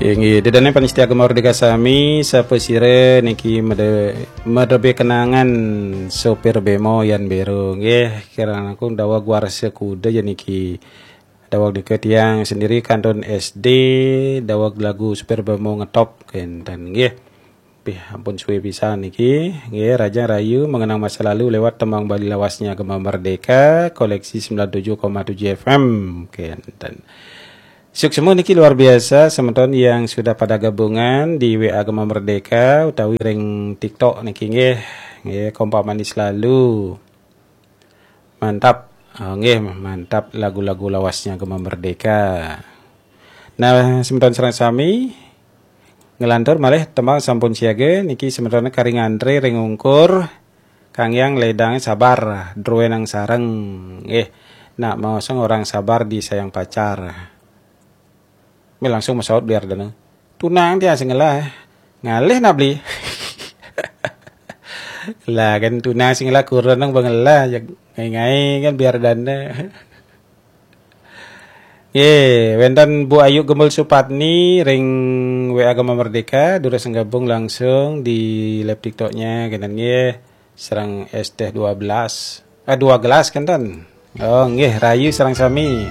Ingi dedane panitia Merdeka Sami sapesire niki medebe kenangan sopir bemo yan beru nggih kirana aku dawa guar sekuda ya niki dawa deket yang sendiri kanton SD dawa lagu sopir bemo ngetop kenten nggih ampun suwe bisa niki nggih Raja Rayu mengenang masa lalu lewat tembang Bali lawasnya Gema Merdeka koleksi 97,7 FM kenten. Suksemu niki luar biasa semeton yang sudah pada gabungan di WA Gema Merdeka utawi ring TikTok niki nggih kompak manis selalu. Mantap. Nggih mantap lagu-lagu lawasnya Gema Merdeka. Nah, semeton serang sami ngelantur malih tembang sampun siaga niki semeton karing Andre ring ungkur Kang Yang ledang sabar druwe nang sareng nggih. Nak mau orang sabar di sayang pacar. Langsung masaut biar dana tunang dia singlah ngalih nak beli lah kan tunang singlah kurang nang bangla ngai kan biar dana wenten Bu Ayu Gembul Supatni ring WA Gema Merdeka durus gabung langsung di live TikToknya kenan serang ST 12 2 gelas kan oh nggih Rayu serang sami